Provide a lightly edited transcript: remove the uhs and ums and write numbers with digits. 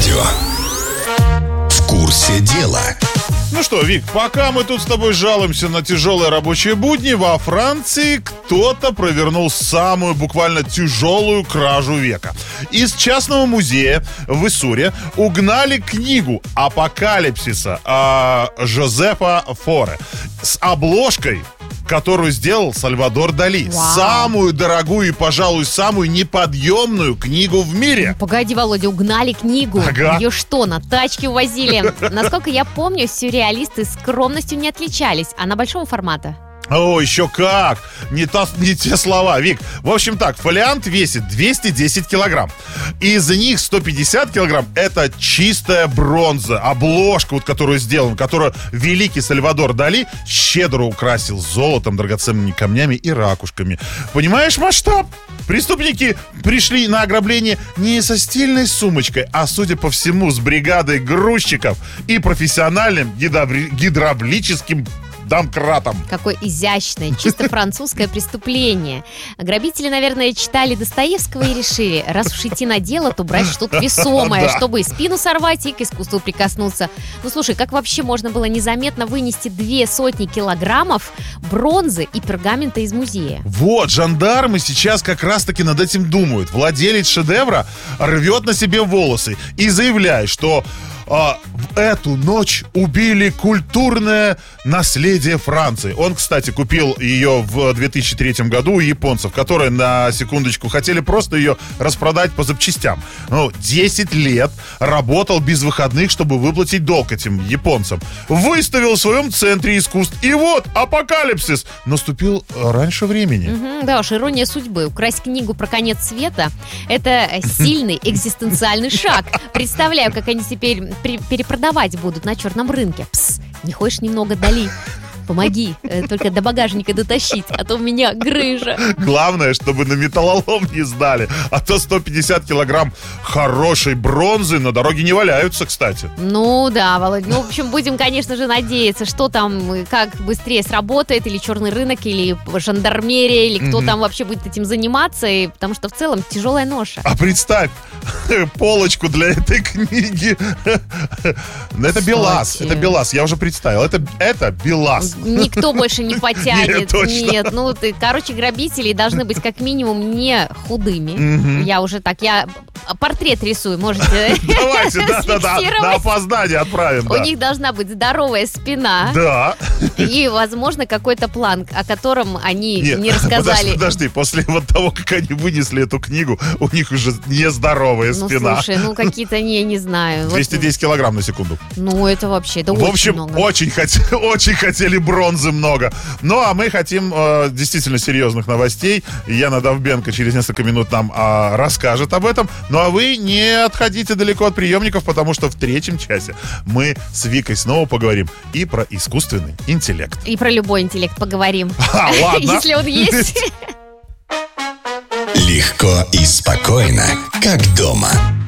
Авторадио. В курсе дела. Ну что, Вик, пока мы тут с тобой жалуемся на тяжелые рабочие будни, во Франции кто-то провернул самую буквально тяжелую кражу века. Из частного музея в Иссуре угнали книгу «Апокалипсиса» Жозефа Форе с обложкой, которую сделал Сальвадор Дали. Вау. Самую дорогую и, пожалуй, самую неподъемную книгу в мире. Погоди, Володя, угнали книгу. Ага. Ее что, на тачке увозили? Насколько я помню, сюрреалисты скромностью не отличались. Она большого формата. О, еще как! Не те слова, Вик. В общем так, фолиант весит 210 килограмм. Из них 150 килограмм — это чистая бронза. Обложка, вот которую сделан, которую великий Сальвадор Дали щедро украсил золотом, драгоценными камнями и ракушками. Понимаешь масштаб? Преступники пришли на ограбление не со стильной сумочкой, а, судя по всему, с бригадой грузчиков и профессиональным гидравлическим домкратом. Какое изящное, чисто французское преступление. Грабители, наверное, читали Достоевского и решили, раз уж идти на дело, то брать что-то весомое, Да. чтобы и спину сорвать, и к искусству прикоснуться. Ну, слушай, как вообще можно было незаметно вынести 200 килограммов бронзы и пергамента из музея? Вот, жандармы сейчас как раз-таки над этим думают. Владелец шедевра рвет на себе волосы и заявляет, что в эту ночь убили культурное наследие Франции. Он, кстати, купил ее в 2003 году у японцев, которые, на секундочку, хотели просто ее распродать по запчастям. 10 лет работал без выходных, чтобы выплатить долг этим японцам. Выставил в своем центре искусств. И вот, апокалипсис наступил раньше времени. Да уж, ирония судьбы. Украсть книгу про конец света — это сильный экзистенциальный шаг. Представляю, как они теперь перепродавать будут на черном рынке. Пс, не хочешь немного Дали? Помоги, только до багажника дотащить, а то у меня грыжа. Главное, чтобы на металлолом не сдали. А то 150 килограмм хорошей бронзы на дороге не валяются, кстати. Ну да, Володь, в общем, будем, конечно же, надеяться, что там, как быстрее сработает, или черный рынок, или жандармерия, или кто там вообще будет этим заниматься, потому что в целом тяжелая ноша. А представь, полочку для этой книги. Это БелАЗ, Кстати. это БелАЗ, я уже представил. Это БелАЗ. Никто больше не потянет. Нет, точно. Нет, короче, грабители должны быть как минимум не худыми. Я портрет рисую, можете Давайте, да, на зафиксировать. опоздание отправим. У Да. них должна быть здоровая спина Да. и, возможно, какой-то план, о котором они Нет, не рассказали. Подожди, после вот того, как они вынесли эту книгу, у них уже нездоровая Ну, спина. слушай, какие-то, не знаю. Вот, 210 килограмм на секунду. это вообще, это В очень общем, много. очень хотели бронзы много. Ну, а мы хотим действительно серьезных новостей. Яна Довбенко через несколько минут нам расскажет об этом. Ну, а вы не отходите далеко от приемников, потому что в третьем часе мы с Викой снова поговорим и про искусственный интеллект. И про любой интеллект поговорим. Ладно. Если он есть. Легко и спокойно, как дома.